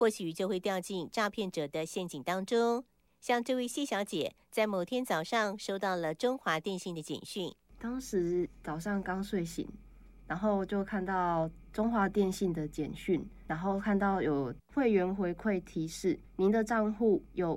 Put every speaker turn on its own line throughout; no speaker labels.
或许就会掉进诈骗者的陷阱当中。像这位谢小姐，在某天早上收到了中华电信的简讯，
当时早上刚睡醒，然后就看到中华电信的简讯，然后看到有会员回馈提示，您的账户有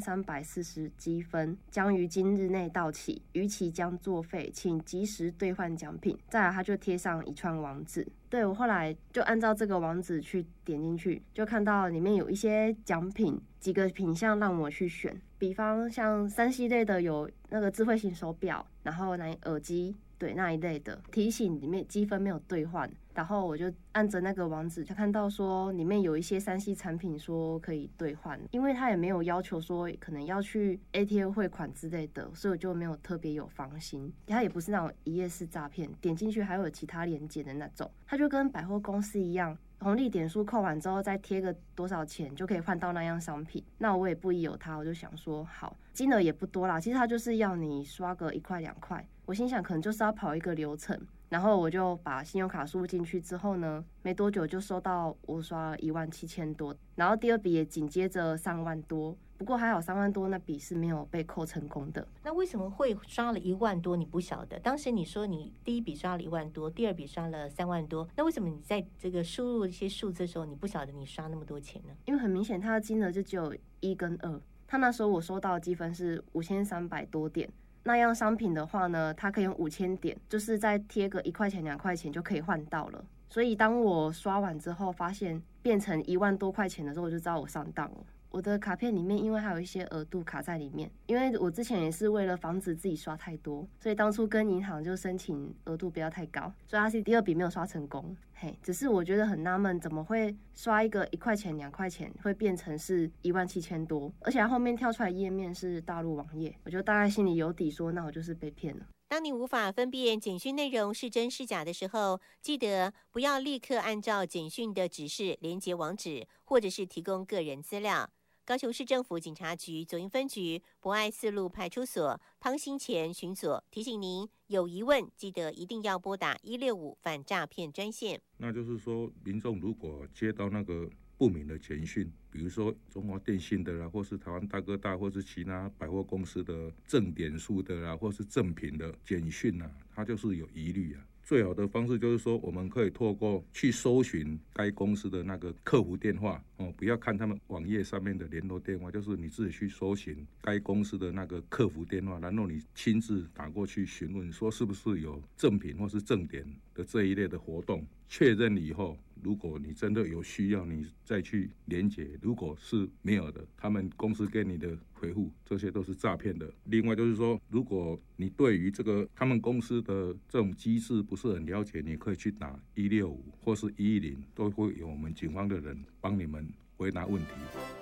5340积分，将于今日内到期，逾期将作废，请及时兑换奖品。再来，他就贴上一串网址。对，我后来就按照这个网址去点进去，就看到里面有一些奖品，几个品项让我去选，比方像3C类的有那个智慧型手表，然后耳机，对那一类的提醒里面积分没有兑换，然后我就按着那个网址就看到说里面有一些3C 产品说可以兑换，因为他也没有要求说可能要去 ATM 汇款之类的，所以我就没有特别有放心。他也不是那种一页式诈骗，点进去还有其他连结的那种，他就跟百货公司一样，红利点数扣完之后再贴个多少钱就可以换到那样商品。那我也不疑有他，我就想说好，金额也不多啦，其实他就是要你刷个1块2块，我心想可能就是要跑一个流程，然后我就把信用卡输入进去之后呢，没多久就收到我刷了17000多，然后第二笔也紧接着3万多，不过还好3万多那笔是没有被扣成功的。
那为什么会刷了1万多？你不晓得，当时你说你第一笔刷了1万多，第二笔刷了3万多，那为什么你在这个输入一些数字的时候，你不晓得你刷那么多钱呢？
因为很明显它的金额就只有1跟2，他那时候我收到的积分是5300多点。那样商品的话呢，它可以用5000点，就是再贴个1块钱2块钱就可以换到了。所以当我刷完之后，发现变成1万多块钱的时候，我就知道我上当了。我的卡片里面因为还有一些额度卡在里面，因为我之前也是为了防止自己刷太多，所以当初跟银行就申请额度不要太高，所以它是第二笔没有刷成功。嘿，只是我觉得很纳闷，怎么会刷一个1块钱2块钱会变成是17000多，而且它后面跳出来页面是大陆网页，我就大概心里有底说，那我就是被骗了。
当你无法分辨简讯内容是真是假的时候，记得不要立刻按照简讯的指示连结网址，或者是提供个人资料。高雄市政府警察局左营分局博爱4路派出所汤兴前巡佐提醒您，有疑问记得一定要拨打165反诈骗专线。
那就是说，民众如果接到那个不明的简讯，比如说中华电信的啦，或是台湾大哥大，或是其他百货公司的正点数的啦，或是正品的简讯啊，它就是有疑虑啊。最好的方式就是说，我们可以透过去搜寻该公司的那个客服电话不要看他们网页上面的联络电话，就是你自己去搜寻该公司的那个客服电话，然后你亲自打过去询问，说是不是有正品或是正点的这一类的活动。确认以后，如果你真的有需要，你再去连结；如果是没有的，他们公司给你的回复，这些都是诈骗的。另外就是说，如果你对于这个他们公司的这种机制不是很了解，你可以去打165或是110，都会有我们警方的人帮你们回答问题。